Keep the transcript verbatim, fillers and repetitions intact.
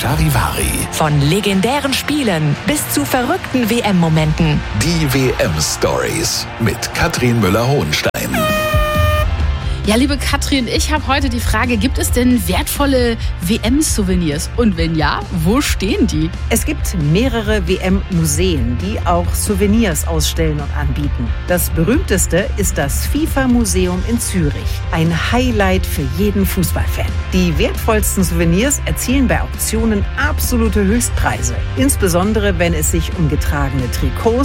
Charivari. Von legendären Spielen bis zu verrückten W M-Momenten. Die W M-Stories mit Katrin Müller-Hohenstein. Ja, liebe Katrin, ich habe heute die Frage, gibt es denn wertvolle W M-Souvenirs? Und wenn ja, wo stehen die? Es gibt mehrere W M-Museen, die auch Souvenirs ausstellen und anbieten. Das berühmteste ist das FIFA-Museum in Zürich. Ein Highlight für jeden Fußballfan. Die wertvollsten Souvenirs erzielen bei Auktionen absolute Höchstpreise. Insbesondere, wenn es sich um getragene Trikots,